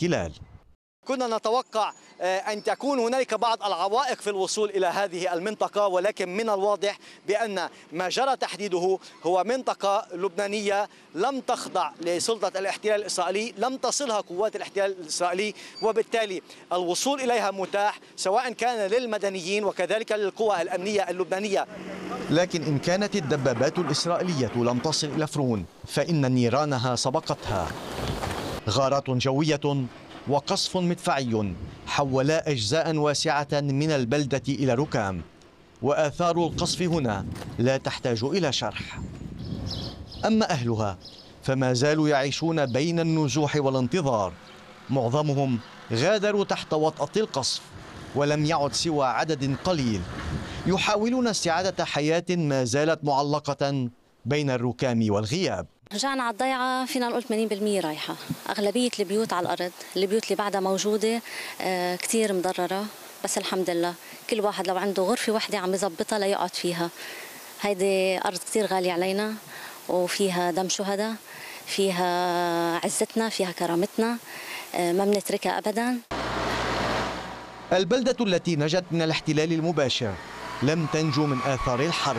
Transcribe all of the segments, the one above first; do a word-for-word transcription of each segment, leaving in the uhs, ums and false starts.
الاحتلال. كنا نتوقع أن تكون هنالك بعض العوائق في الوصول إلى هذه المنطقة، ولكن من الواضح بأن ما جرى تحديده هو منطقة لبنانية لم تخضع لسلطة الاحتلال الإسرائيلي، لم تصلها قوات الاحتلال الإسرائيلي، وبالتالي الوصول إليها متاح سواء كان للمدنيين وكذلك للقوى الأمنية اللبنانية. لكن إن كانت الدبابات الإسرائيلية لم تصل إلى فرون فإن نيرانها سبقتها. غارات جوية وقصف مدفعي حولا أجزاء واسعة من البلدة إلى ركام، وآثار القصف هنا لا تحتاج إلى شرح. أما أهلها فما زالوا يعيشون بين النزوح والانتظار، معظمهم غادروا تحت وطأة القصف ولم يعد سوى عدد قليل يحاولون استعادة حياة ما زالت معلقة بين الركام والغياب. رجعنا على الضيعة فينا نقول ثمانين بالمئة رايحة، أغلبية البيوت على الأرض، البيوت اللي بعدها موجودة آه كتير مضررة، بس الحمد لله كل واحد لو عنده غرفة واحدة عم يظبطها ليقعد فيها. هيدي أرض كتير غالية علينا وفيها دم شهداء، فيها عزتنا، فيها كرامتنا، آه ما بنتركها أبدا. البلدة التي نجت من الاحتلال المباشر لم تنجو من آثار الحرب،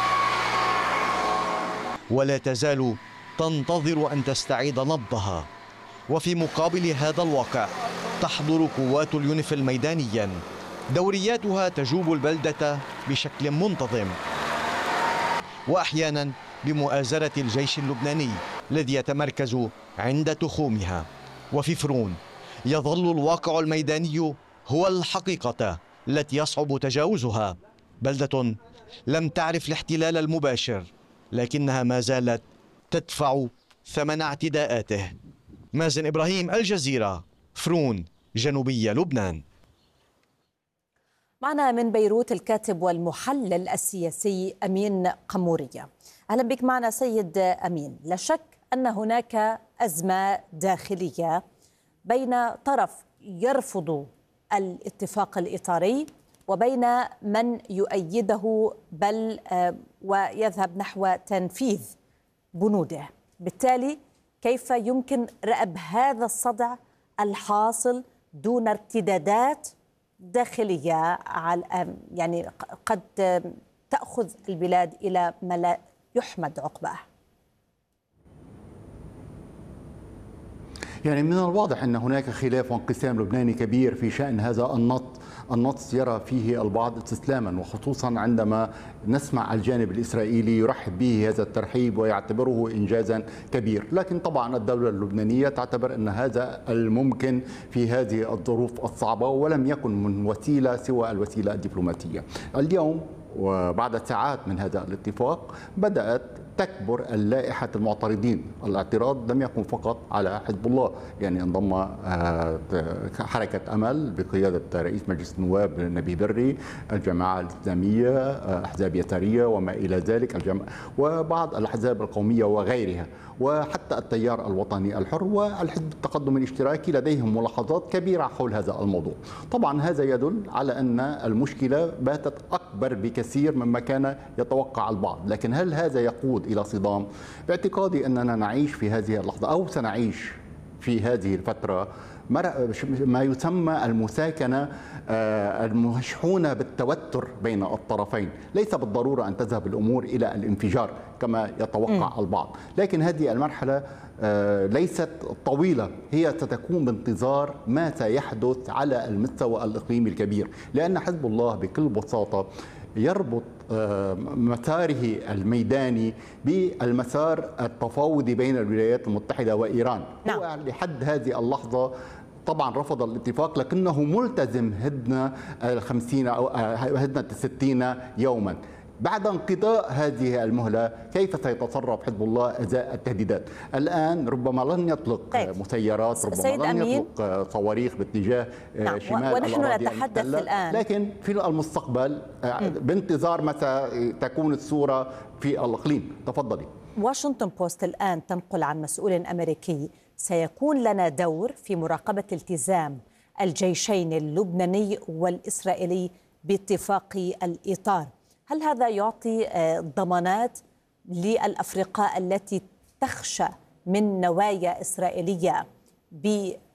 ولا تزال تنتظر أن تستعيد نبضها. وفي مقابل هذا الواقع تحضر قوات اليونيفيل ميدانيا، دورياتها تجوب البلدة بشكل منتظم، وأحيانا بمؤازرة الجيش اللبناني الذي يتمركز عند تخومها. وفي فرون يظل الواقع الميداني هو الحقيقة التي يصعب تجاوزها. بلدة لم تعرف الاحتلال المباشر لكنها ما زالت تدفع ثمن اعتداءاته. مازن إبراهيم، الجزيرة، فرون، جنوبية لبنان. معنا من بيروت الكاتب والمحلل السياسي أمين قمورية. أهلا بك معنا سيد أمين. لا شك أن هناك أزمة داخلية بين طرف يرفض الاتفاق الإطاري وبين من يؤيده بل ويذهب نحو تنفيذ بنوده. بالتالي كيف يمكن رأب هذا الصدع الحاصل دون ارتدادات داخلية يعني قد تأخذ البلاد إلى ما لا يحمد عقباه؟ يعني من الواضح أن هناك خلاف وانقسام لبناني كبير في شأن هذا النط النص يرى فيه البعض استسلاما، وخصوصا عندما نسمع الجانب الإسرائيلي يرحب به هذا الترحيب ويعتبره إنجازا كبير. لكن طبعا الدولة اللبنانية تعتبر أن هذا الممكن في هذه الظروف الصعبة، ولم يكن من وسيلة سوى الوسيلة الدبلوماسية. اليوم وبعد ساعات من هذا الاتفاق بدأت تكبر اللائحة المعترضين. الاعتراض لم يكن فقط على حزب الله، يعني انضم حركة أمل بقيادة رئيس مجلس النواب نبي بري، الجماعة الإسلامية، أحزاب يسارية وما إلى ذلك، الجماعة وبعض الأحزاب القومية وغيرها، وحتى التيار الوطني الحر والحزب التقدم الاشتراكي لديهم ملاحظات كبيرة حول هذا الموضوع. طبعا هذا يدل على أن المشكلة باتت أكبر بكثير مما كان يتوقع البعض. لكن هل هذا يقود إلى صدام؟ باعتقادي أننا نعيش في هذه اللحظة أو سنعيش في هذه الفترة ما يسمى المساكنة المشحونة بالتوتر بين الطرفين. ليس بالضرورة أن تذهب الأمور إلى الانفجار كما يتوقع م. البعض، لكن هذه المرحلة ليست طويلة، هي ستكون بانتظار ما سيحدث على المستوى الإقليمي الكبير، لأن حزب الله بكل بساطة يربط مساره الميداني بالمسار التفاوضي بين الولايات المتحدة وإيران. نعم. هو لحد هذه اللحظة طبعا رفض الاتفاق، لكنه ملتزم هدنة الخمسين أو هدنة الستين يوما. بعد انقضاء هذه المهلة كيف سيتصرف حزب الله ازاء التهديدات؟ الآن ربما لن يطلق طيب. مسيرات، ربما لن يطلق صواريخ باتجاه نعم. شمال ونحن نتحدث الآن، لكن في المستقبل بانتظار متى تكون الصورة في الإقليم. تفضلي. واشنطن بوست الآن تنقل عن مسؤول أمريكي: سيكون لنا دور في مراقبة التزام الجيشين اللبناني والإسرائيلي باتفاق الإطار. هل هذا يعطي ضمانات للأفرقاء التي تخشى من نوايا إسرائيلية